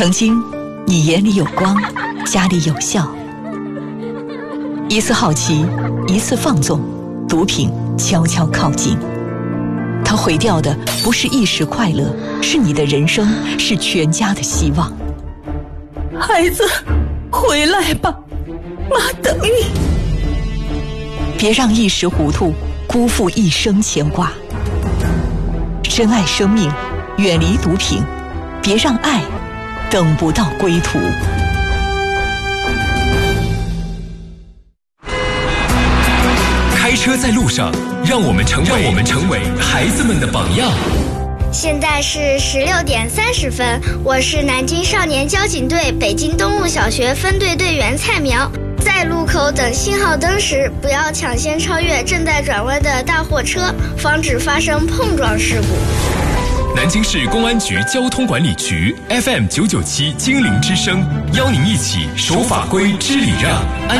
曾经，你眼里有光，家里有笑。一次好奇，一次放纵，毒品悄悄靠近。它毁掉的不是一时快乐，是你的人生，是全家的希望。 孩子，回来吧，妈等你。 别让一时糊涂辜负一生牵挂。珍爱生命，远离毒品，别让爱等不到归途。 开车在路上，让我们成为孩子们的榜样。 现在是16点30分，我是南京少年交警队北京东路小学分队队员蔡苗。在路口等信号灯时，不要抢先超越正在转弯的大货车，防止发生碰撞事故。 南京市公安局交通管理局 FM 997精灵之声，邀您一起守法规知礼让。